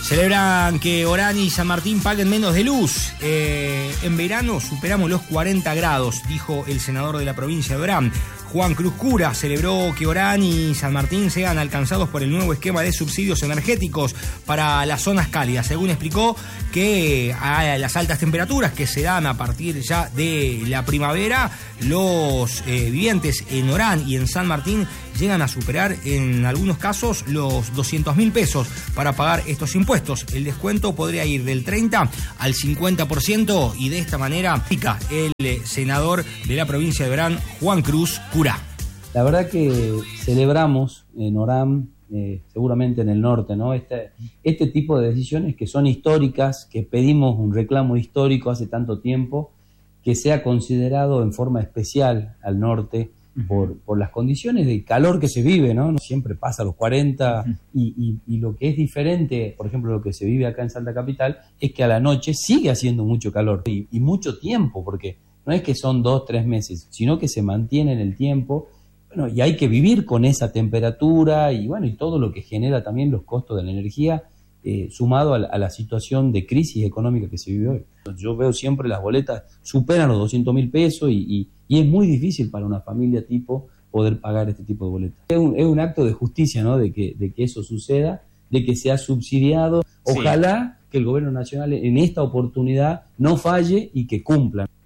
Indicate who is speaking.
Speaker 1: Celebran que Orán y San Martín paguen menos de luz. En verano superamos los 40 grados, dijo el senador de la provincia de Orán. Juan Cruz Cura celebró que Orán y San Martín sean alcanzados por el nuevo esquema de subsidios energéticos para las zonas cálidas. Según explicó, que a las altas temperaturas que se dan a partir ya de la primavera, los vivientes en Orán y en San Martín llegan a superar en algunos casos los 200.000 pesos para pagar estos impuestos. El descuento podría ir del 30 al 50% y de esta manera pica el senador de la provincia de Orán, Juan Cruz Cura.
Speaker 2: La verdad que celebramos en Orán, seguramente en el norte, ¿no? Este tipo de decisiones que son históricas, que pedimos un reclamo histórico hace tanto tiempo, que sea considerado en forma especial al norte por las condiciones de calor que se vive, ¿no? No siempre pasa a los 40 y lo que es diferente, por ejemplo, lo que se vive acá en Salta Capital, es que a la noche sigue haciendo mucho calor y mucho tiempo, porque no es que son 2-3 meses, sino que se mantiene en el tiempo. Bueno, y hay que vivir con esa temperatura y bueno, y todo lo que genera también los costos de la energía, sumado a la situación de crisis económica que se vive hoy. Yo veo siempre las boletas superan los 200.000 pesos y es muy difícil para una familia tipo poder pagar este tipo de boletas. Es un acto de justicia, ¿no? De que eso suceda, de que sea subsidiado. Ojalá que el gobierno nacional en esta oportunidad no falle y que cumpla.